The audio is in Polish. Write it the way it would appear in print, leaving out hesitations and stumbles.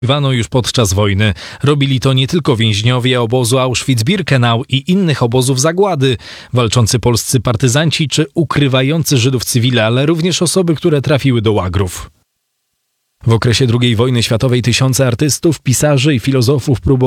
Już podczas wojny. Robili to nie tylko więźniowie obozu Auschwitz-Birkenau i innych obozów zagłady, walczący polscy partyzanci czy ukrywający Żydów cywile, ale również osoby, które trafiły do łagrów. W okresie II wojny światowej tysiące artystów, pisarzy i filozofów próbowało